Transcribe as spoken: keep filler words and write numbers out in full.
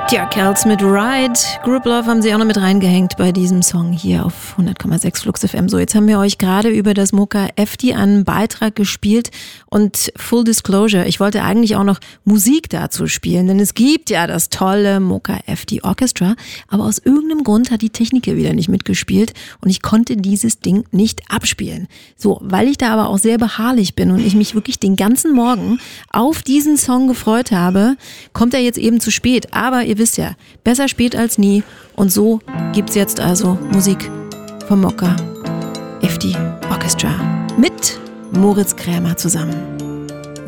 Tja, Kerls mit Ride. Group Love haben sie auch noch mit reingehängt bei diesem Song hier auf hundert Komma sechs Flux F M. So, jetzt haben wir euch gerade über das Mokka F D einen Beitrag gespielt und Full Disclosure, ich wollte eigentlich auch noch Musik dazu spielen, denn es gibt ja das tolle Mokka F D Orchestra, aber aus irgendeinem Grund hat die Technik hier wieder nicht mitgespielt und ich konnte dieses Ding nicht abspielen. So, weil ich da aber auch sehr beharrlich bin und ich mich wirklich den ganzen Morgen auf diesen Song gefreut habe, kommt er jetzt eben zu spät, aber ihr wisst ja, besser spät als nie. Und so gibt's jetzt also Musik vom Mokka F D Orchestra mit Moritz Krämer zusammen.